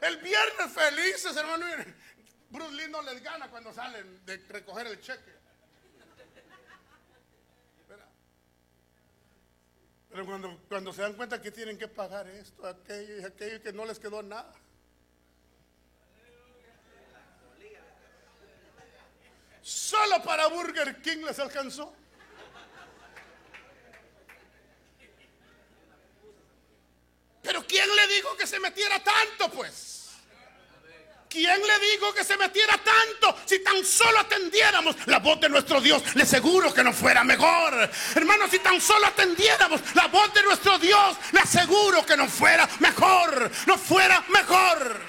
El viernes felices, hermano. Bruce Lee no les gana cuando salen de recoger el cheque. Pero cuando se dan cuenta que tienen que pagar esto, aquello y aquello, que no les quedó nada. Solo para Burger King les alcanzó. Pero ¿quién le dijo que se metiera tanto, pues? ¿Quién le dijo que se metiera tanto? Si tan solo atendiéramos la voz de nuestro Dios, le aseguro que nos fuera mejor. Hermanos, si tan solo atendiéramos la voz de nuestro Dios, le aseguro que nos fuera mejor. Nos fuera mejor.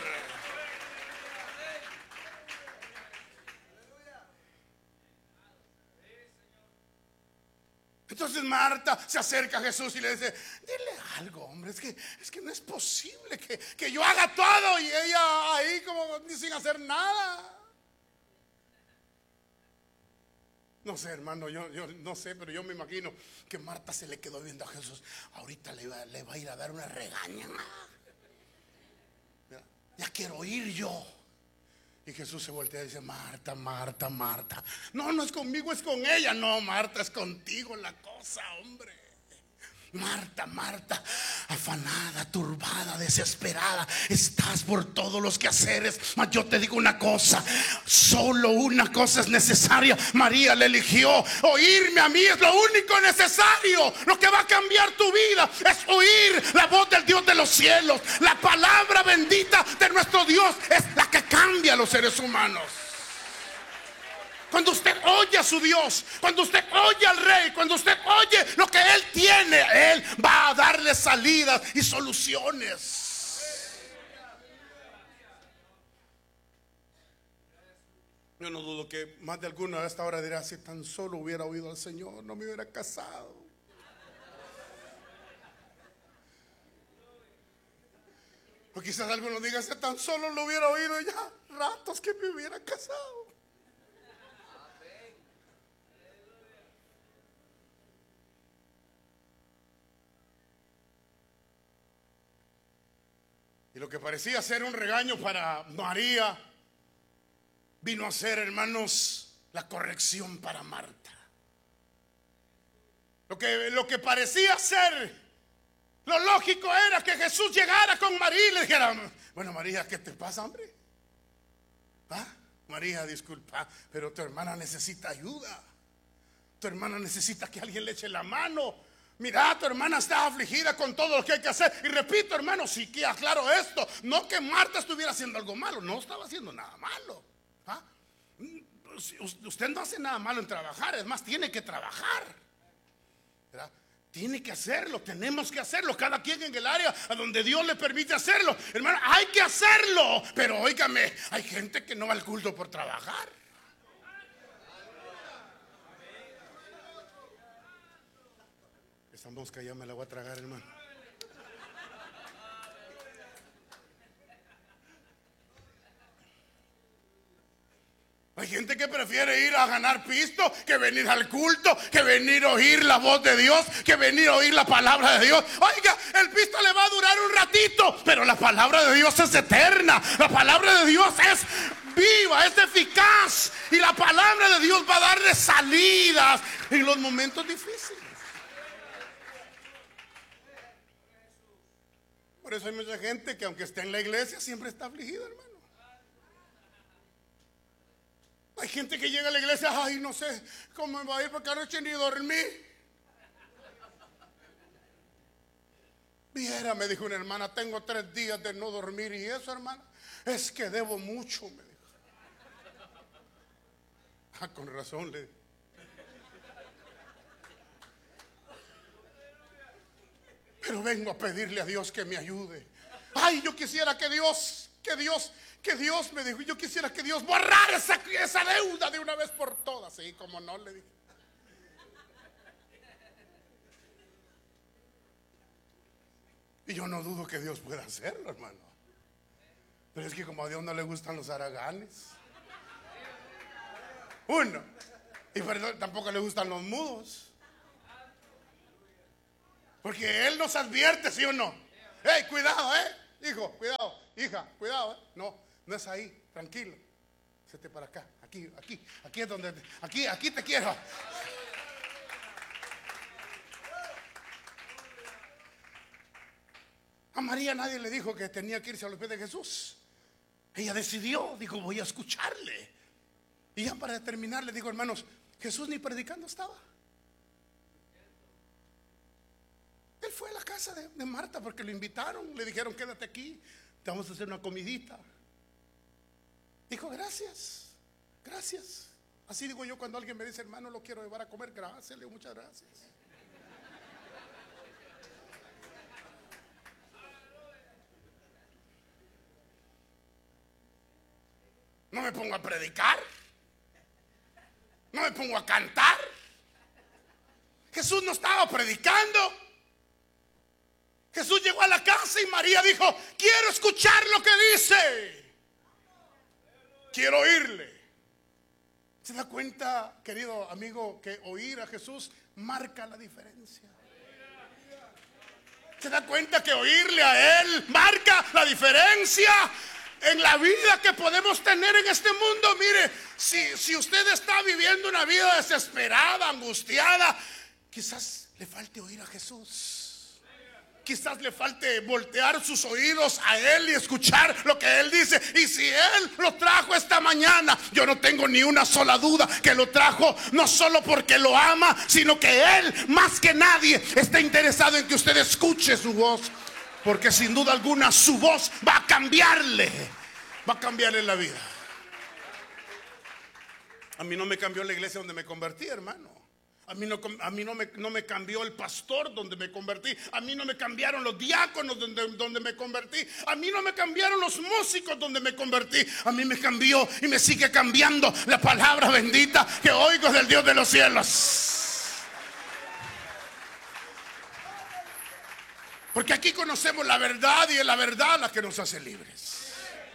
Entonces Marta se acerca a Jesús y le dice: dile algo, hombre, es que no es posible que yo haga todo y ella ahí como sin hacer nada. No sé, hermano, yo no sé, pero yo me imagino que Marta se le quedó viendo a Jesús. Ahorita le va a ir a dar una regaña. Ya quiero ir yo. Y Jesús se voltea y dice: Marta, Marta, Marta. No es conmigo, es con ella. No, Marta, es contigo la cosa, hombre. Marta, Marta, afanada, turbada, desesperada, estás por todos los quehaceres, mas yo te digo una cosa, solo una cosa es necesaria. María le eligió. Oírme a mí es lo único necesario. Lo que va a cambiar tu vida es oír la voz del Dios de los cielos. La palabra bendita de nuestro Dios es la que cambia a los seres humanos. Cuando usted oye a su Dios, cuando usted oye al Rey, cuando usted oye lo que Él tiene, Él va a darle salidas y soluciones. Yo no dudo que más de alguno a esta hora dirá: si tan solo hubiera oído al Señor, no me hubiera casado. O quizás alguno diga: si tan solo lo hubiera oído, ya ratos que me hubiera casado. Y lo que parecía ser un regaño para María vino a ser, hermanos, la corrección para Marta. Lo que parecía ser lo lógico era que Jesús llegara con María y le dijera: bueno, María, ¿qué te pasa, hombre? ¿Ah? María, disculpa, pero tu hermana necesita ayuda. Tu hermana necesita que alguien le eche la mano. Mira, tu hermana está afligida con todo lo que hay que hacer. Y repito, hermano, sí que aclaro esto: no que Marta estuviera haciendo algo malo, no estaba haciendo nada malo. ¿Ah? Usted no hace nada malo en trabajar, es más, tiene que trabajar, ¿verdad? Tiene que hacerlo, tenemos que hacerlo, cada quien en el área a donde Dios le permite hacerlo. Hermano, hay que hacerlo. Pero óigame, hay gente que no va al culto por trabajar. Esa mosca ya me la voy a tragar, hermano. Hay gente que prefiere ir a ganar pisto que venir al culto, que venir a oír la voz de Dios, que venir a oír la palabra de Dios. Oiga, el pisto le va a durar un ratito, pero la palabra de Dios es eterna. La palabra de Dios es viva, es eficaz. Y la palabra de Dios va a darle salidas en los momentos difíciles. Por eso hay mucha gente que aunque esté en la iglesia siempre está afligida, hermano. Hay gente que llega a la iglesia: ay, no sé cómo me va a ir porque anoche ni dormí. Viera, me dijo una hermana, tengo 3 días de no dormir. Y eso, hermana, es que debo mucho, me dijo. Ah, con razón le. Pero vengo a pedirle a Dios que me ayude. Ay, yo quisiera que Dios me dijo, yo quisiera que Dios borrara esa deuda de una vez por todas. Sí, como no, le dije. Y yo no dudo que Dios pueda hacerlo, hermano. Pero es que como a Dios no le gustan los haraganes. Uno. Y perdón, tampoco le gustan los mudos. Porque Él nos advierte, ¿sí o no? Hey, cuidado, hijo, cuidado, hija, cuidado. No, no es ahí, tranquilo. Séte para acá, aquí es donde, aquí te quiero. A María nadie le dijo que tenía que irse a los pies de Jesús. Ella decidió, dijo, voy a escucharle. Y ya para terminar le digo, hermanos, Jesús ni predicando estaba. Él fue a la casa de Marta porque lo invitaron, le dijeron, quédate aquí, te vamos a hacer una comidita. Dijo, gracias, gracias. Así digo yo cuando alguien me dice, hermano, lo quiero llevar a comer, gracias, le digo, muchas gracias. No me pongo a predicar, no me pongo a cantar. Jesús no estaba predicando. Jesús llegó a la casa y María dijo, quiero escuchar lo que dice, quiero oírle. ¿Se da cuenta, querido amigo, que oír a Jesús marca la diferencia? ¿Se da cuenta que oírle a Él marca la diferencia en la vida que podemos tener en este mundo? Mire, si usted está viviendo una vida desesperada, angustiada, quizás le falte oír a Jesús. Quizás le falte voltear sus oídos a Él y escuchar lo que Él dice. Y si Él lo trajo esta mañana, yo no tengo ni una sola duda que lo trajo no solo porque lo ama, sino que Él más que nadie está interesado en que usted escuche su voz. Porque sin duda alguna su voz va a cambiarle la vida. A mí no me cambió la iglesia donde me convertí, hermano. A mí no me cambió el pastor donde me convertí. A mí no me cambiaron los diáconos donde me convertí. A mí no me cambiaron los músicos donde me convertí. A mí me cambió y me sigue cambiando la palabra bendita que oigo del Dios de los cielos. Porque aquí conocemos la verdad y es la verdad la que nos hace libres.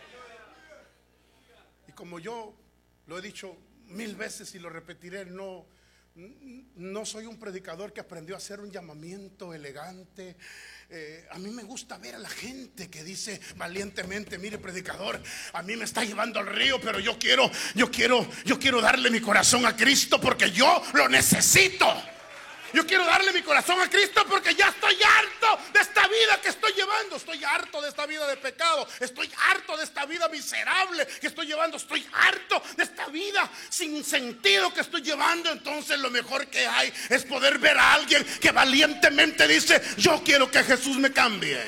Y como yo lo he dicho 1000 veces y lo repetiré, no soy un predicador que aprendió a hacer un llamamiento elegante. A mí me gusta ver a la gente que dice valientemente, mire predicador, a mí me está llevando al río, pero yo quiero darle mi corazón a Cristo porque yo lo necesito. Yo quiero darle mi corazón a Cristo porque ya estoy harto de esta vida que estoy llevando. Estoy harto de esta vida de pecado. Estoy harto de esta vida miserable que estoy llevando. Estoy harto de esta vida sin sentido que estoy llevando. Entonces lo mejor que hay es poder ver a alguien que valientemente dice, yo quiero que Jesús me cambie.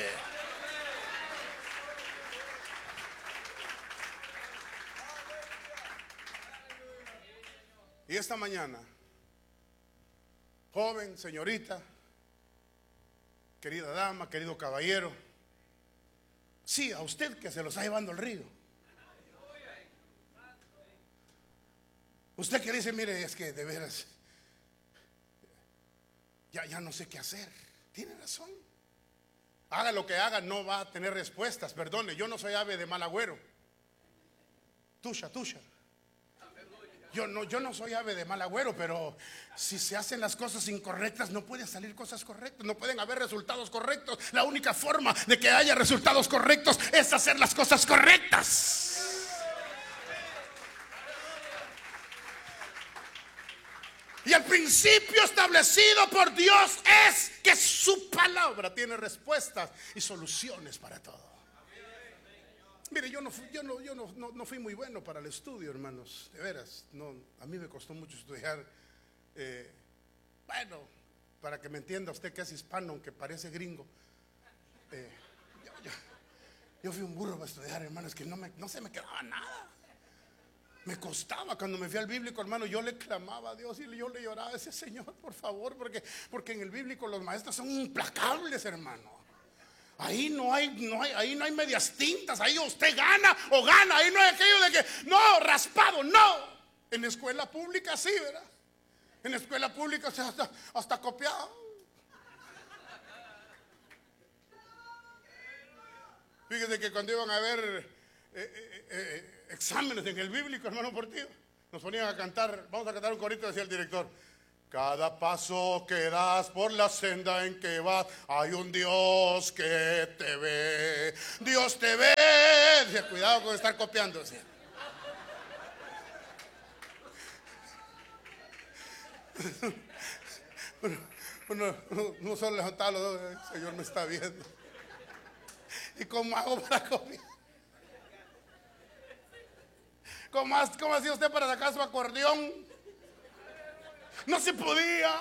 Y esta mañana, joven, señorita, querida dama, querido caballero, sí, a usted que se lo está llevando al río. Usted que dice, mire, es que de veras ya no sé qué hacer. Tiene razón. Haga lo que haga, no va a tener respuestas. Perdone, yo no soy ave de mal agüero. Tusha. Yo no soy ave de mal agüero, pero si se hacen las cosas incorrectas, no pueden salir cosas correctas, no pueden haber resultados correctos. La única forma de que haya resultados correctos es hacer las cosas correctas. Y el principio establecido por Dios es que su palabra tiene respuestas y soluciones para todo. Mire, yo no fui muy bueno para el estudio, hermanos. De veras, a mí me costó mucho estudiar. Bueno, para que me entienda usted que es hispano, aunque parece gringo. Yo fui un burro para estudiar, hermanos, que no se me quedaba nada. Me costaba. Cuando me fui al bíblico, hermano, yo le clamaba a Dios y yo le lloraba. Decía, Señor, por favor, porque en el bíblico los maestros son implacables, hermano. Ahí no hay medias tintas. Ahí usted gana o gana. Ahí no hay aquello de que no, raspado, no. En la escuela pública sí, ¿verdad? En la escuela pública hasta copiado. Fíjese que cuando iban a ver exámenes en el bíblico, hermano Portillo, nos ponían a cantar. Vamos a cantar un corito, decía el director. Cada paso que das por la senda en que vas, hay un Dios que te ve. Dios te ve. Dice, cuidado con estar copiándose. No solo levantar los dos, el Señor me está viendo. ¿Y cómo hago para copiar? ¿Cómo hacía usted para sacar su acordeón? No se podía.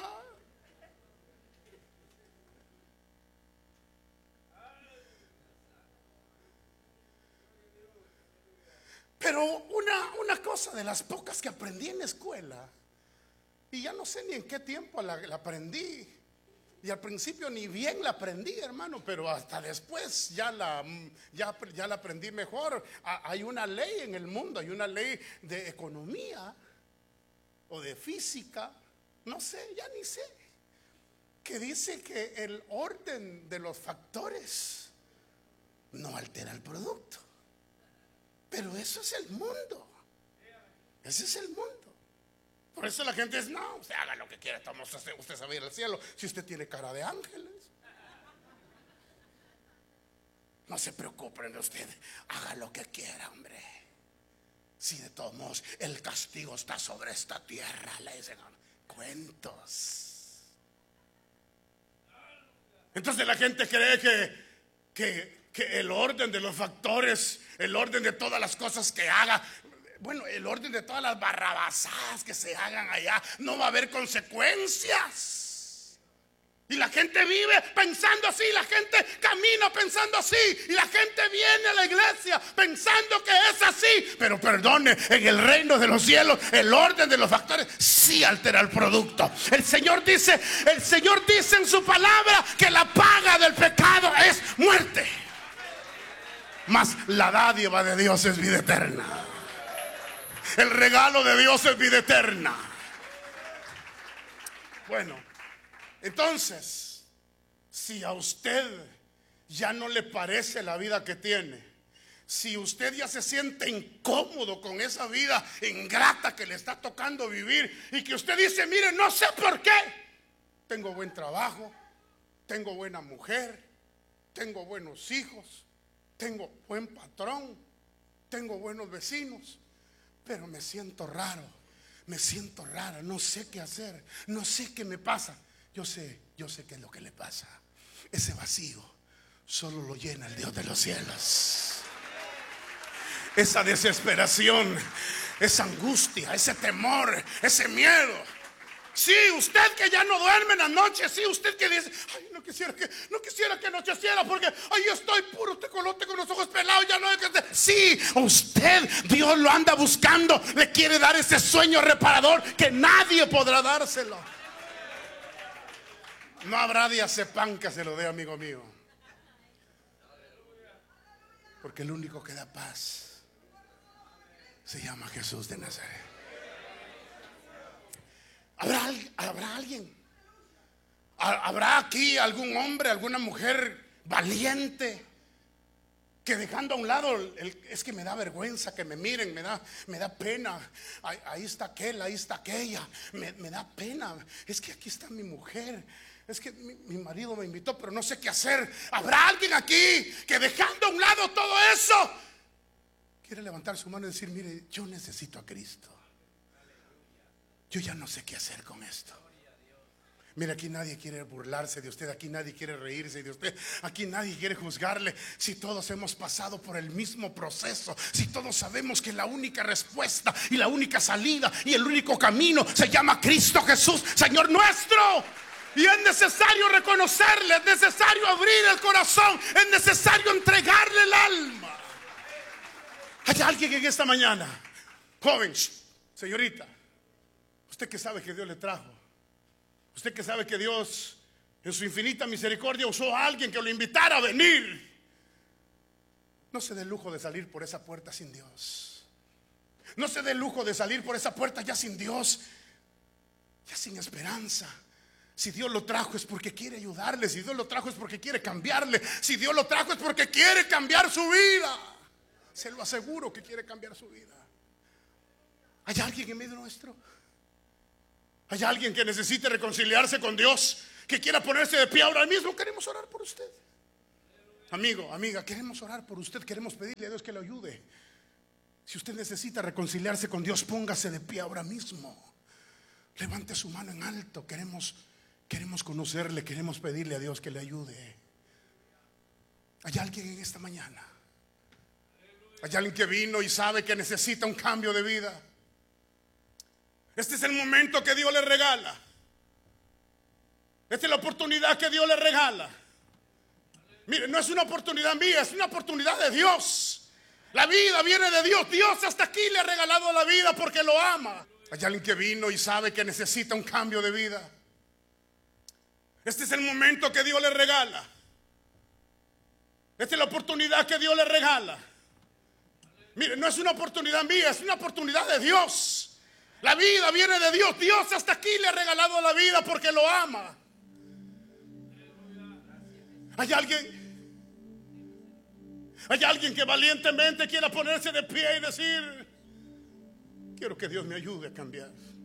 Pero una cosa de las pocas que aprendí en la escuela, y ya no sé ni en qué tiempo la aprendí, y al principio ni bien la aprendí, hermano, pero hasta después ya la aprendí mejor. Hay una ley en el mundo, hay una ley de economía o de física, no sé, ya ni sé, que dice que el orden de los factores no altera el producto. Pero eso es el mundo. Ese es el mundo. Por eso la gente dice, no, usted haga lo que quiera, usted sabe ir al cielo si usted tiene cara de ángeles. No se preocupen de usted, haga lo que quiera, hombre. Si de todos modos el castigo está sobre esta tierra, le dicen, cuentos. Entonces la gente cree que el orden de los factores, el orden de todas las cosas que haga, bueno, el orden de todas las barrabasadas que se hagan allá, no va a haber consecuencias. Y la gente vive pensando así, la gente camina pensando así, y la gente viene a la iglesia pensando que es así. Pero perdone, en el reino de los cielos el orden de los factores sí altera el producto. El Señor dice en su palabra que la paga del pecado es muerte, mas la dádiva de Dios es vida eterna. El regalo de Dios es vida eterna. Bueno, entonces, si a usted ya no le parece la vida que tiene, si usted ya se siente incómodo con esa vida ingrata que le está tocando vivir, y que usted dice, mire, no sé por qué, tengo buen trabajo, tengo buena mujer, tengo buenos hijos, tengo buen patrón, tengo buenos vecinos, pero me siento raro, me siento rara, no sé qué hacer, no sé qué me pasa. Yo sé qué es lo que le pasa. Ese vacío solo lo llena el Dios de los cielos. Esa desesperación, esa angustia, ese temor, ese miedo. Sí, usted que ya no duerme en la noche. Sí, usted que dice, ay, no quisiera que anocheciera, porque ahí estoy puro tecolote con los ojos pelados, ya no hay que hacer. Sí, usted, Dios lo anda buscando, le quiere dar ese sueño reparador que nadie podrá dárselo. No habrá diazepam que se lo dé, amigo mío, porque el único que da paz se llama Jesús de Nazaret. ¿Habrá alguien? ¿Habrá aquí algún hombre, alguna mujer valiente que, dejando a un lado es que me da vergüenza que me miren, me da pena, ahí está aquel, ahí está aquella, me da pena, es que aquí está mi mujer, es que mi marido me invitó, pero no sé qué hacer? ¿Habrá alguien aquí que, dejando a un lado todo eso, quiere levantar su mano y decir, mire, yo necesito a Cristo? Yo ya no sé qué hacer con esto. Mira, aquí nadie quiere burlarse de usted, aquí nadie quiere reírse de usted, aquí nadie quiere juzgarle. Si todos hemos pasado por el mismo proceso, si todos sabemos que la única respuesta y la única salida y el único camino se llama Cristo Jesús, Señor nuestro. Y es necesario reconocerle, es necesario abrir el corazón, es necesario entregarle el alma. Hay alguien en esta mañana, joven, señorita, usted que sabe que Dios le trajo, usted que sabe que Dios en su infinita misericordia usó a alguien que lo invitara a venir, no se dé el lujo de salir por esa puerta sin Dios. No se dé el lujo de salir por esa puerta ya sin Dios, ya sin esperanza. Si Dios lo trajo es porque quiere ayudarle, si Dios lo trajo es porque quiere cambiarle, si Dios lo trajo es porque quiere cambiar su vida. Se lo aseguro que quiere cambiar su vida. ¿Hay alguien en medio nuestro? Hay alguien que necesite reconciliarse con Dios, que quiera ponerse de pie ahora mismo. Queremos orar por usted. Amigo, amiga, queremos orar por usted. Queremos pedirle a Dios que le ayude. Si usted necesita reconciliarse con Dios, póngase de pie ahora mismo. Levante su mano en alto. Queremos conocerle, queremos pedirle a Dios que le ayude. Hay alguien en esta mañana. Hay alguien que vino y sabe que necesita un cambio de vida. Este es el momento que Dios le regala. Esta es la oportunidad que Dios le regala. Mire, no es una oportunidad mía, es una oportunidad de Dios. La vida viene de Dios. Dios hasta aquí le ha regalado la vida porque lo ama. Hay alguien que vino y sabe que necesita un cambio de vida. Este es el momento que Dios le regala. Esta es la oportunidad que Dios le regala. Mire, no es una oportunidad mía, es una oportunidad de Dios. La vida viene de Dios. Dios hasta aquí le ha regalado la vida porque lo ama. Hay alguien que valientemente quiera ponerse de pie y decir: quiero que Dios me ayude a cambiar.